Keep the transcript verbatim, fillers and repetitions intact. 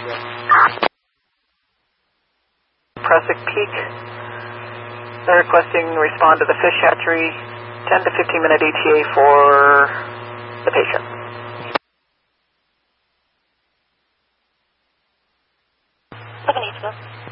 Prusik Peak. They're requesting respond to the fish hatchery, ten to fifteen minute E T A for the patient. Seven Eastville.